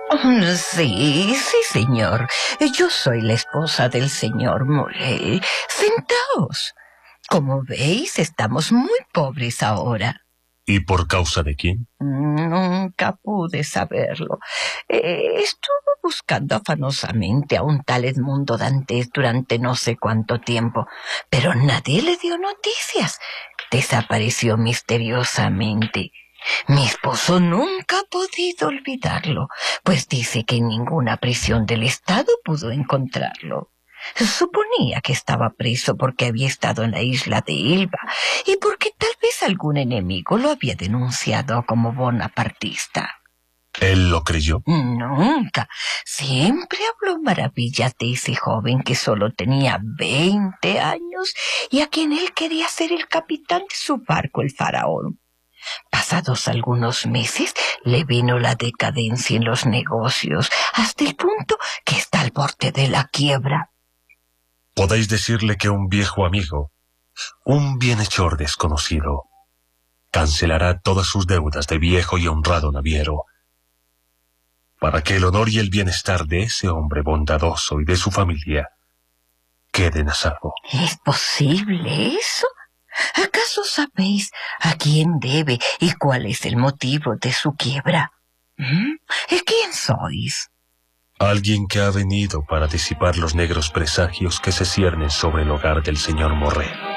Sí, sí, señor. Yo soy la esposa del señor Morel. Sentaos. Como veis, estamos muy pobres ahora. ¿Y por causa de quién? Nunca pude saberlo. Estuvo buscando afanosamente a un tal Edmundo Dantes durante no sé cuánto tiempo, pero nadie le dio noticias. Desapareció misteriosamente. Mi esposo nunca ha podido olvidarlo, pues dice que en ninguna prisión del estado pudo encontrarlo. Suponía que estaba preso porque había estado en la isla de Elba y porque tal vez algún enemigo lo había denunciado como bonapartista. ¿Él lo creyó? Nunca. Siempre habló maravillas de ese joven que solo tenía 20 años y a quien él quería ser el capitán de su barco, el Faraón. Pasados algunos meses, le vino la decadencia en los negocios, hasta el punto que está al borde de la quiebra. Podéis decirle que un viejo amigo, un bienhechor desconocido, cancelará todas sus deudas de viejo y honrado naviero, para que el honor y el bienestar de ese hombre bondadoso y de su familia queden a salvo. ¿Es posible eso? ¿Acaso sabéis a quién debe y cuál es el motivo de su quiebra? ¿Y quién sois? Alguien que ha venido para disipar los negros presagios que se ciernen sobre el hogar del señor Morel.